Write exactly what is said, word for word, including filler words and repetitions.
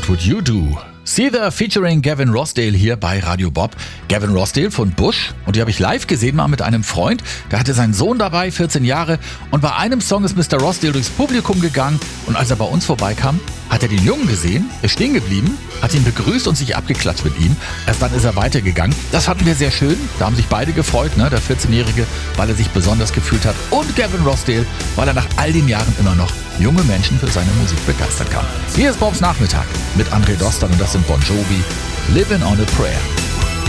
Would You Do? Seether featuring Gavin Rossdale hier bei Radio Bob. Gavin Rossdale von Bush. Und die habe ich live gesehen, mal mit einem Freund. Der hatte seinen Sohn dabei, vierzehn Jahre. Und bei einem Song ist Mister Rossdale durchs Publikum gegangen. Und als er bei uns vorbeikam, hat er den Jungen gesehen, ist stehen geblieben, hat ihn begrüßt und sich abgeklatscht mit ihm. Erst dann ist er weitergegangen. Das fanden wir sehr schön. Da haben sich beide gefreut, ne? Der vierzehnjährige, weil er sich besonders gefühlt hat. Und Gavin Rossdale, weil er nach all den Jahren immer noch junge Menschen für seine Musik begeistern kann. Hier ist Bobs Nachmittag mit André Dostan und das sind Bon Jovi, Living on a Prayer.